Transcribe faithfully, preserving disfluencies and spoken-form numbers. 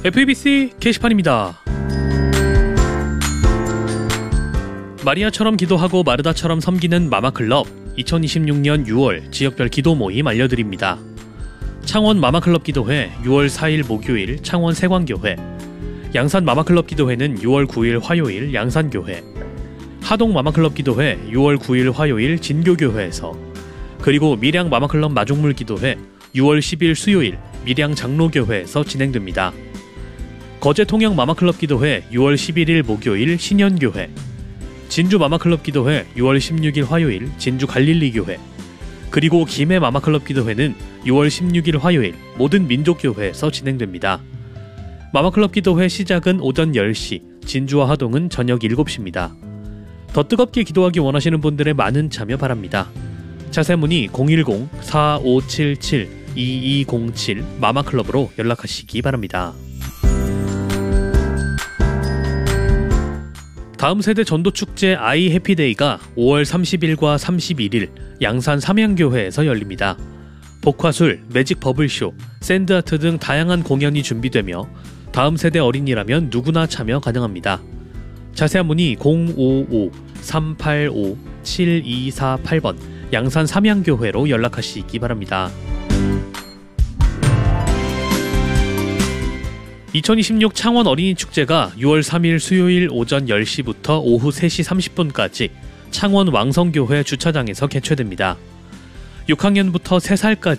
에프이비씨 게시판입니다. 마리아처럼 기도하고 마르다처럼 섬기는 마마클럽 이천이십육년 유월 지역별 기도 모임 알려드립니다. 창원 마마클럽 기도회 유월 사일 목요일 창원 세광교회, 양산 마마클럽 기도회는 유월 구일 화요일 양산교회, 하동 마마클럽 기도회 유월 구일 화요일 진교교회에서, 그리고 밀양 마마클럽 마중물 기도회 유월 십일 수요일 밀양 장로교회에서 진행됩니다. 거제 통영 마마클럽 기도회 유월 십일일 목요일 신현교회, 진주 마마클럽 기도회 유월 십육일 화요일 진주 갈릴리교회, 그리고 김해 마마클럽 기도회는 유월 십육일 화요일 모든 민족교회에서 진행됩니다. 마마클럽 기도회 시작은 오전 열 시, 진주와 하동은 저녁 일곱 시입니다. 더 뜨겁게 기도하기 원하시는 분들의 많은 참여 바랍니다. 자세한 문의 공일공 사오칠칠 이이공칠 마마클럽으로 연락하시기 바랍니다. 다음 세대 전도축제 아이 해피데이가 오월 삼십일과 삼십일일 양산 삼양교회에서 열립니다. 복화술, 매직 버블쇼, 샌드아트 등 다양한 공연이 준비되며 다음 세대 어린이라면 누구나 참여 가능합니다. 자세한 문의 공오오 삼팔오 칠이사팔번 양산 삼양교회로 연락하시기 바랍니다. 이천이십육 창원 어린이축제가 유월 삼일 수요일 오전 열 시부터 오후 세 시 삼십 분까지 창원 왕성교회 주차장에서 개최됩니다. 육 학년부터 세 살까지